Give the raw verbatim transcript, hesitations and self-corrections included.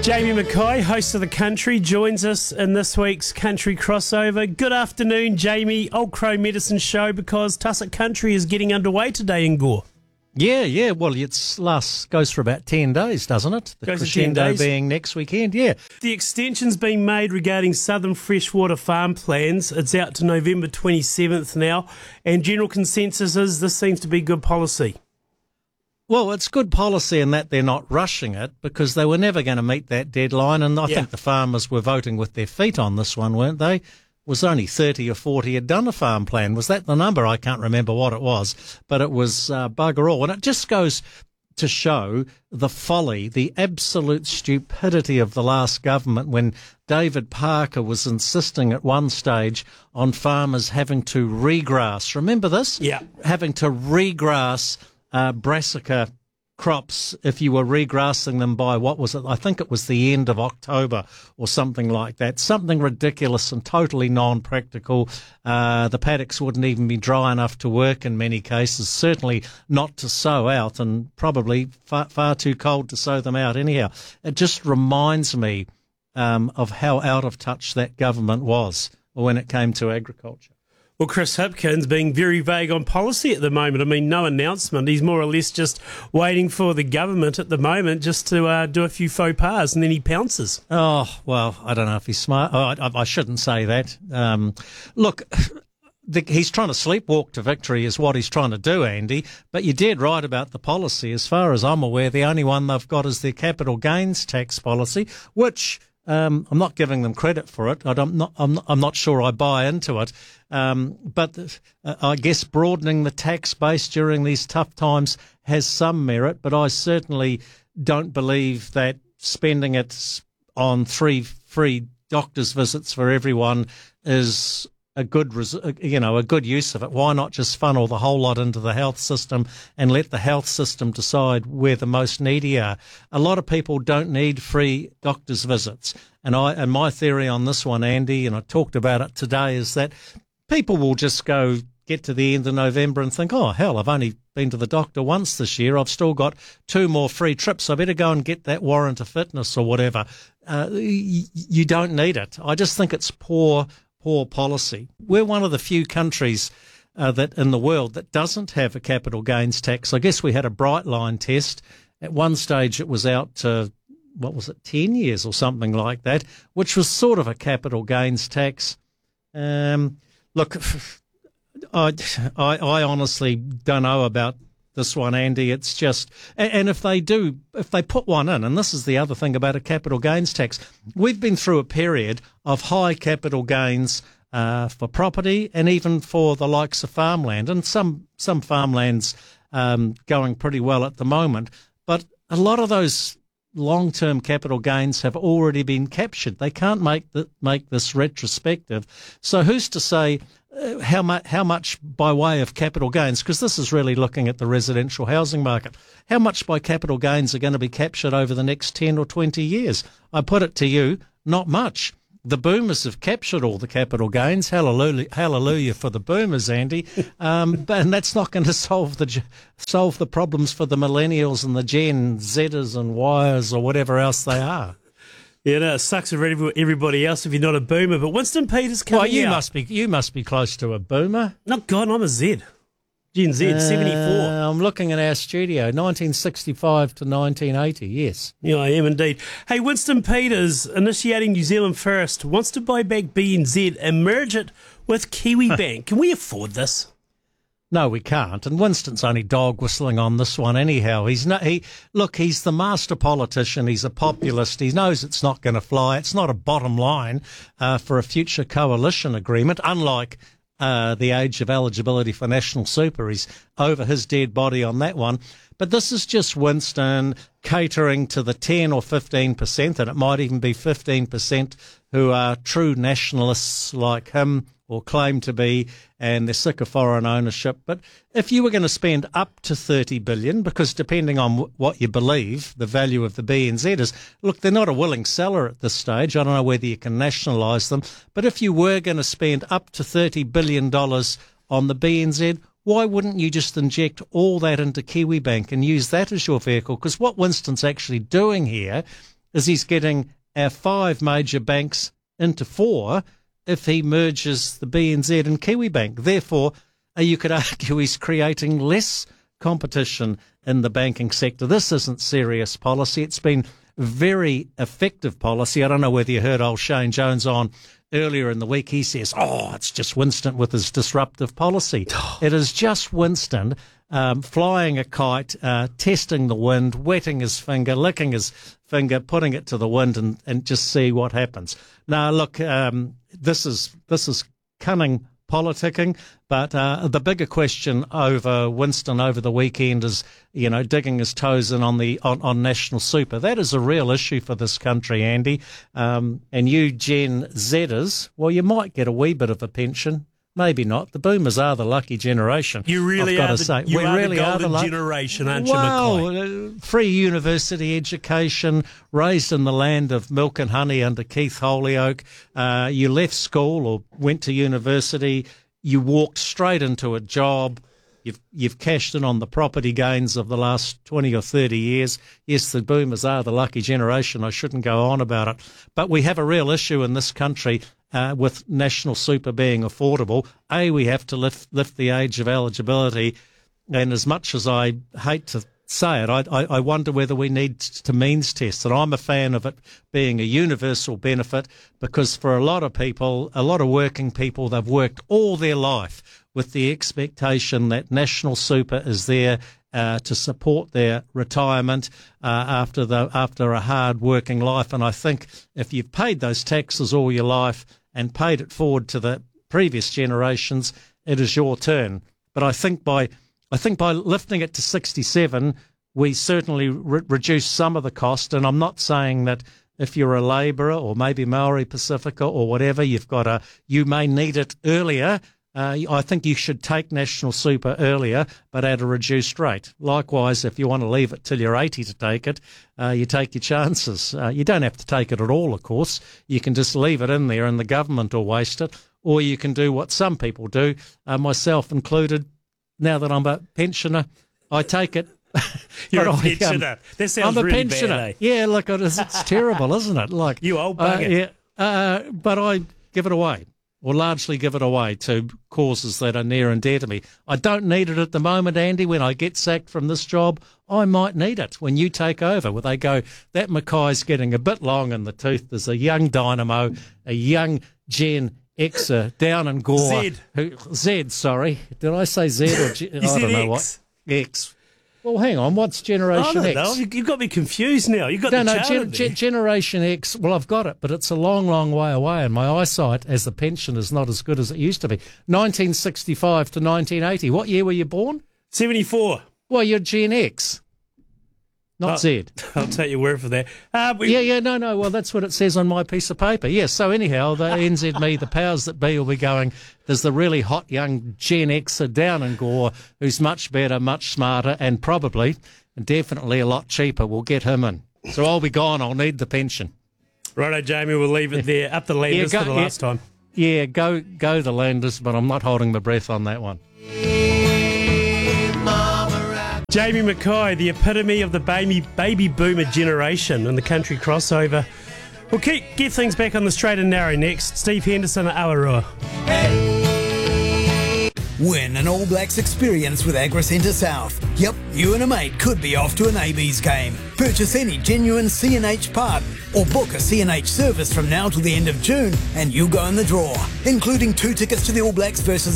Jamie Mackay, host of The Country, joins us in this week's Country Crossover. Good afternoon, Jamie. Old Crow Medicine Show, because Tussock Country is getting underway today in Gore. Yeah, yeah. Well, it's last goes for about ten days, doesn't it? The Goes for crescendo ten days. being next weekend. Yeah. The extension's been made regarding Southern Freshwater Farm plans. It's out to November twenty-seventh now, and general consensus is this seems to be good policy. Well, it's good policy in that they're not rushing it, because they were never going to meet that deadline, and I Yeah. think the farmers were voting with their feet on this one, weren't they? Was only thirty or forty had done a farm plan. Was that the number? I can't remember what it was, but it was uh, bugger all. And it just goes to show the folly, the absolute stupidity of the last government when David Parker was insisting at one stage on farmers having to regrass. Remember this? Yeah. Having to regrass uh, brassica crops if you were regrassing them by, what was it? I think it was the end of October or something like that. Something ridiculous and totally non-practical. Uh, the paddocks wouldn't even be dry enough to work in many cases, certainly not to sow out, and probably far, far too cold to sow them out anyhow. It just reminds me um, of how out of touch that government was when it came to agriculture. Well, Chris Hipkins being very vague on policy at the moment. I mean, no announcement. He's more or less just waiting for the government at the moment just to uh, do a few faux pas, and then he pounces. Oh, well, I don't know if he's smart. Oh, I, I shouldn't say that. Um, look, the, he's trying to sleepwalk to victory is what he's trying to do, Andy. But you're dead right about the policy. As far as I'm aware, the only one they've got is their capital gains tax policy, which... Um, I'm not giving them credit for it. I don't, not, I'm, not, I'm not sure I buy into it. Um, but uh, I guess broadening the tax base during these tough times has some merit, but I certainly don't believe that spending it on three free doctor's visits for everyone is a good, res- you know, a good use of it. Why not just funnel the whole lot into the health system and let the health system decide where the most needy are? A lot of people don't need free doctor's visits. And I, and my theory on this one, Andy, and I talked about it today, is that people will just go get to the end of November and think, oh, hell, I've only been to the doctor once this year. I've still got two more free trips. I better go and get that warrant of fitness or whatever. Uh, y- you don't need it. I just think it's poor Poor policy. We're one of the few countries uh, that in the world that doesn't have a capital gains tax. I guess we had a bright line test. At one stage it was out to, what was it, ten years or something like that, which was sort of a capital gains tax. Um, look, I, I, I honestly don't know about this one, Andy. It's just, and if they do, if they put one in, and this is the other thing about a capital gains tax, we've been through a period of high capital gains uh, for property and even for the likes of farmland, and some some farmlands um, going pretty well at the moment. But a lot of those long-term capital gains have already been captured. They can't make the, make this retrospective. So who's to say uh, how much how much by way of capital gains? Because this is really looking at the residential housing market. How much by capital gains are going to be captured over the next ten or twenty years? I put it to you, not much. The boomers have captured all the capital gains. Hallelujah, hallelujah for the boomers, Andy. Um, but, and that's not going to solve the solve the problems for the millennials and the Gen Zers and Yers or whatever else they are. Yeah, no, it sucks for everybody else if you're not a boomer. But Winston Peters coming Well, you out. must be you must be close to a boomer. No, God, I'm a Z. Gen Z, Uh, seventy-four. I'm looking at our studio, nineteen sixty-five to nineteen eighty, yes. Yeah, I am indeed. Hey, Winston Peters, initiating New Zealand First, wants to buy back B N Z and merge it with Kiwi Bank. Can we afford this? No, we can't. And Winston's only dog whistling on this one anyhow. He's not, he, look, he's the master politician. He's a populist. He knows it's not going to fly. It's not a bottom line uh, for a future coalition agreement, unlike Uh, the age of eligibility for national super. He's over his dead body on that one. But this is just Winston catering to the ten or fifteen percent, and it might even be fifteen percent who are true nationalists like him or claim to be, and they're sick of foreign ownership. But if you were going to spend up to thirty billion dollars, because depending on w- what you believe, the value of the B N Z is, look, they're not a willing seller at this stage. I don't know whether you can nationalise them. But if you were going to spend up to thirty billion dollars on the B N Z, why wouldn't you just inject all that into Kiwi Bank and use that as your vehicle? Because what Winston's actually doing here is he's getting our five major banks into four if he merges the B N Z and Kiwibank. Therefore, uh, you could argue he's creating less competition in the banking sector. This isn't serious policy. It's been very effective policy. I don't know whether you heard old Shane Jones on earlier in the week. He says, oh, it's just Winston with his disruptive policy. It is just Winston um, flying a kite, uh, testing the wind, wetting his finger, licking his finger, putting it to the wind and, and just see what happens. Now, look, um, this is this is cunning politicking, but uh, the bigger question over Winston over the weekend is, you know, digging his toes in on the on, on national super. That is a real issue for this country, Andy. Um, and you Gen Zers, well, you might get a wee bit of a pension. Maybe not. The boomers are the lucky generation. You really I've got are. to The, say. you we are really the are golden the luck- generation, aren't you, well, McCoy? uh, free university education, raised in the land of milk and honey under Keith Holyoake. Uh, you left school or went to university. You walked straight into a job. You've you've cashed in on the property gains of the last twenty or thirty years. Yes, the boomers are the lucky generation. I shouldn't go on about it. But we have a real issue in this country uh, with national super being affordable. A, we have to lift, lift the age of eligibility. And as much as I hate to say it, I, I, I wonder whether we need to means test. And I'm a fan of it being a universal benefit because for a lot of people, a lot of working people, they've worked all their life with the expectation that national super is there uh, to support their retirement uh, after the after a hard working life. And I think if you've paid those taxes all your life and paid it forward to the previous generations, it is your turn. But I think by I think by lifting it to sixty-seven, we certainly re- reduce some of the cost. And I'm not saying that if you're a labourer or maybe Maori Pacifica or whatever, you've got a you may need it earlier. Uh, I think you should take national super earlier, but at a reduced rate. Likewise, if you want to leave it till you're eighty to take it, uh, you take your chances. Uh, you don't have to take it at all, of course. You can just leave it in there and the government will waste it. Or you can do what some people do, uh, myself included. Now that I'm a pensioner, I take it. You're a I, pensioner. Um, that sounds I'm a really pensioner. bad, eh? Yeah, look, it is, it's terrible, isn't it? Like You old uh, bugger. yeah, uh, but I give it away, or largely give it away to causes that are near and dear to me. I don't need it at the moment, Andy. When I get sacked from this job, I might need it. When you take over, where they go, that Mackay's getting a bit long in the tooth. There's a young dynamo, a young Gen Xer down in Gore. Zed. Who, Zed, sorry. Did I say Z or G? I You said don't know X. what. X. Well, hang on. What's Generation I don't X? know. You- You've got me confused now. You've got No, the no, chart gen, there. gen, Generation X, well, I've got it, but it's a long, long way away, and my eyesight as a pension is not as good as it used to be. nineteen sixty-five to nineteen eighty. What year were you born? seventy-four. Well, you're Gen X, not Oh. Z. I'll take your word for that. Uh, we, Yeah, yeah, no, no, well, that's what it says on my piece of paper. Yes, so anyhow, the N Z M E, the powers that be will be going, there's the really hot young Gen Xer down in Gore who's much better, much smarter, and probably, and definitely a lot cheaper. We'll get him in. So I'll be gone. I'll need the pension. Righto, Jamie, we'll leave it there. Up the Landers Yeah, for go- the last yeah. time. Yeah, go go the Landers, but I'm not holding my breath on that one. Jamie Mackay, the epitome of the baby baby boomer generation in the country crossover. We'll keep get things back on the straight and narrow next. Steve Henderson at Awarua. Win an All Blacks experience with Agri Centre South. Yep, you and a mate could be off to an A B's game. Purchase any genuine C and H part or book a C and H service from now till the end of June and you'll go in the draw, including two tickets to the All Blacks versus